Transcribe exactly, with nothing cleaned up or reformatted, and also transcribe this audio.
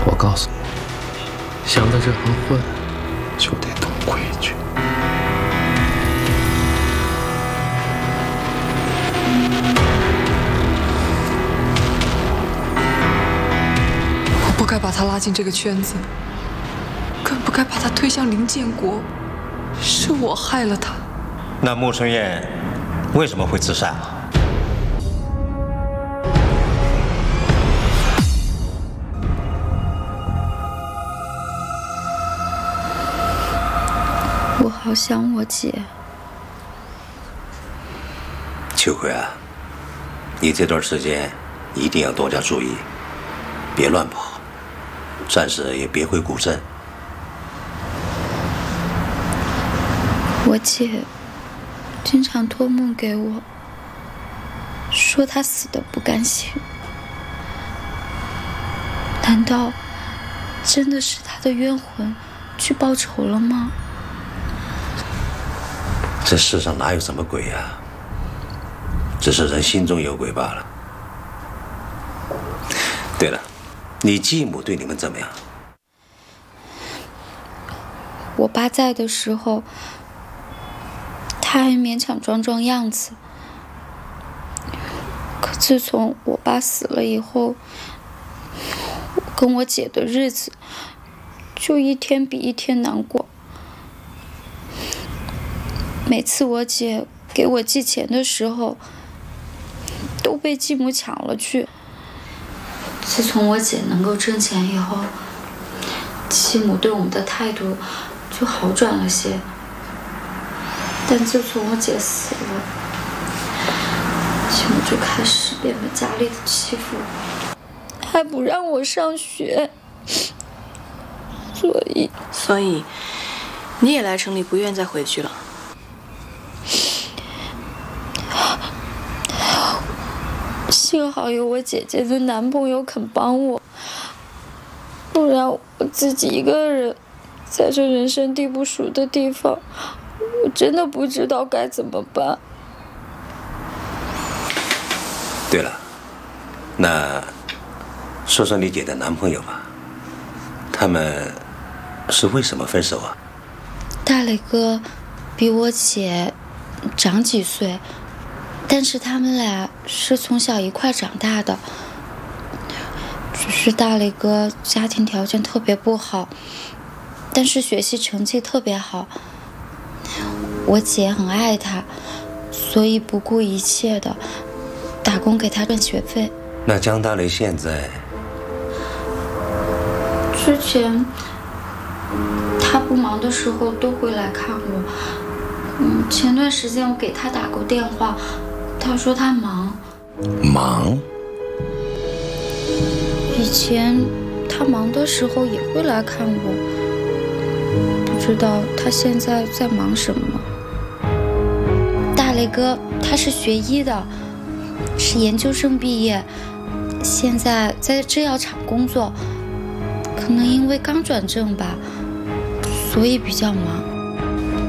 我告诉你，想在这行混，就得懂规矩。 我不该把他拉进这个圈子，更不该把他推向林建国。是我害了他。 那穆春燕为什么会自杀？ 我好想我姐。 秋葵啊，你这段时间一定要多加注意，别乱跑，暂时也别回古镇。 我姐经常托梦给我，说她死得不甘心。难道真的是她的冤魂去报仇了吗？ 这世上哪有什么鬼呀？只是人心中有鬼罢了。对了，你继母对你们怎么样？ 我爸在的时候，他还勉强装装样子。可自从我爸死了以后，我跟我姐的日子就一天比一天难过。每次我姐给我寄钱的时候，都被继母抢了去。自从我姐能够挣钱以后，继母对我们的态度就好转了些。但自从我姐死了，继母就开始变本加厉的欺负我，还不让我上学。所以， 所以你也来城里不愿再回去了。 幸好有我姐姐的男朋友肯帮我，不然我自己一个人在这人生地不熟的地方，我真的不知道该怎么办。 对了，那说说你姐的男朋友吧，他们是为什么分手啊？ 大磊哥比我姐长几岁，但是他们俩是从小一块长大的。只是大磊哥家庭条件特别不好，但是学习成绩特别好。我姐很爱他，所以不顾一切的打工给他赚学费。 那江大雷现在？ 之前他不忙的时候都会来看我。嗯，前段时间我给他打过电话，他说他忙。 忙？ 以前他忙的时候也会来看我，不知道他现在在忙什么。大雷哥他是学医的，是研究生毕业，现在在制药厂工作，可能因为刚转正吧，所以比较忙。